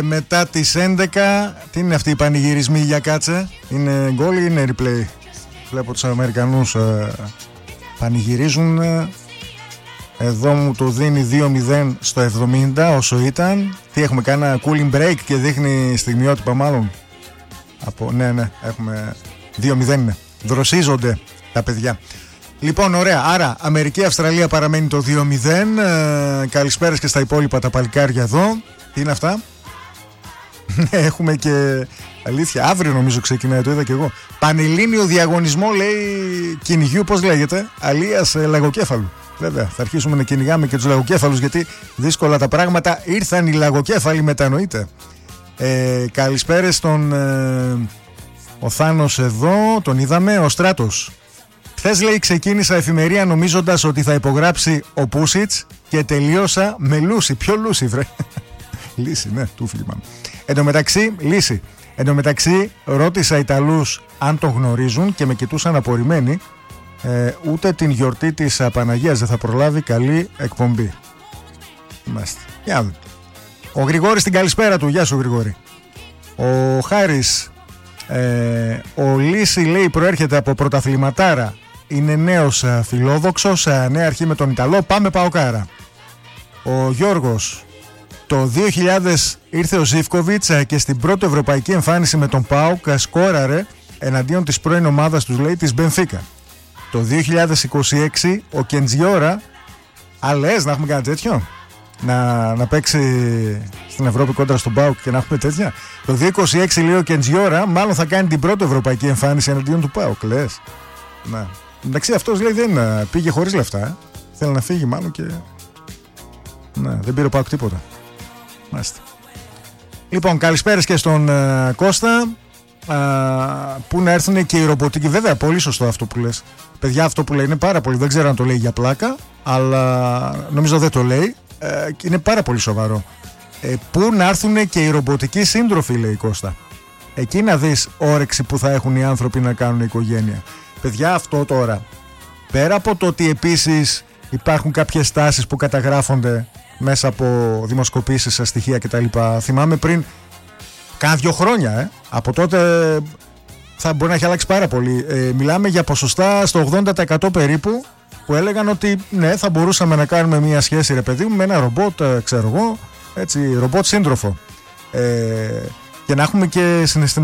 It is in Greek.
Μετά τις 11, τι είναι αυτοί οι πανηγυρισμοί για κάτσε? Είναι γκολ ή είναι replay? Βλέπω τους Αμερικανούς πανηγυρίζουν. Εδώ μου το δίνει 2-0 στο 70 όσο ήταν. Τι έχουμε, κάνα cooling break και δείχνει στιγμιότυπα μάλλον. Ναι, έχουμε 2-0 είναι. Δροσίζονται τα παιδιά. Λοιπόν, ωραία. Άρα, Αμερική-Αυστραλία παραμένει το 2-0. Καλησπέρας και στα υπόλοιπα τα παλικάρια εδώ. Τι είναι αυτά? Έχουμε και αλήθεια, αύριο νομίζω ξεκινάει, το είδα και εγώ. Πανελλήνιο διαγωνισμό, λέει, κυνηγιού, πώς λέγεται? Αλίας λαγοκέφαλου. Βέβαια, θα αρχίσουμε να κυνηγάμε και τους λαγοκέφαλους, γιατί δύσκολα τα πράγματα. Ήρθαν οι λαγοκέφαλοι, μετανοείτε. Καλησπέρες στον ο Θάνος εδώ, τον είδαμε. Ο Στράτος. Χθες, λέει, ξεκίνησα εφημερία νομίζοντας ότι θα υπογράψει ο Πούσιτς και τελείωσα με Λούση. Ποιο Λούση, βρε? Λύση, ναι, τούφλιμα. Εν τω μεταξύ, ρώτησα Ιταλούς αν το γνωρίζουν και με κοιτούσαν απορριμμένοι. Ούτε την γιορτή της Παναγίας δεν θα προλάβει. Καλή εκπομπή. Είμαστε. Ο Γρηγόρης, την καλησπέρα του. Γεια σου, Γρηγόρη. Ο Χάρης, ο Λύση, λέει, προέρχεται από πρωταθληματάρα. Είναι νέος φιλόδοξος, νέα αρχή με τον Ιταλό. Πάμε Παοκάρα. Ο Γιώργος, το 2000 ήρθε ο Ζίβκοβιτς και στην πρώτη ευρωπαϊκή εμφάνιση με τον ΠΑΟΚ σκόραρε εναντίον της πρώην ομάδας τους, λέει, της Μπενφίκα. Το 2026 ο Κεντζιόρα, λες να έχουμε κάνει τέτοιο? Να παίξει στην Ευρώπη κόντρα στον ΠΑΟΚ και να έχουμε τέτοια? Το 2026, λέει, ο Κεντζιόρα μάλλον θα κάνει την πρώτη ευρωπαϊκή εμφάνιση εναντίον του ΠΑΟΚ, λες? Να. Εντάξει, αυτός, λέει, δεν πήγε χωρίς λεφτά. Θέλει να φύγει μάλλον και δεν πήρε ο ΠΑΟΚ τίποτα. Μάλιστα. Λοιπόν, καλησπέρες και στον Κώστα. Πού να έρθουν και οι ρομποτικοί. Βέβαια, πολύ σωστό αυτό που λες. Παιδιά, αυτό που λέει είναι πάρα πολύ. Δεν ξέρω αν το λέει για πλάκα, αλλά νομίζω δεν το λέει. Είναι πάρα πολύ σοβαρό. Πού να έρθουν και οι ρομποτικοί σύντροφοι, λέει η Κώστα. Εκεί να δεις όρεξη που θα έχουν οι άνθρωποι να κάνουν οικογένεια. Παιδιά, αυτό τώρα, πέρα από το ότι επίσης υπάρχουν κάποιες τάσεις που καταγράφονται μέσα από δημοσκοπήσεις, στοιχεία κτλ. Θυμάμαι πριν κάνα 2 χρόνια, από τότε θα μπορεί να έχει αλλάξει πάρα πολύ. Μιλάμε για ποσοστά στο 80% περίπου που έλεγαν ότι ναι, θα μπορούσαμε να κάνουμε μια σχέση, ρε παιδί μου, με ένα ρομπότ, ξέρω εγώ, έτσι, ρομπότ σύντροφο. Και να έχουμε και συναισθηματικό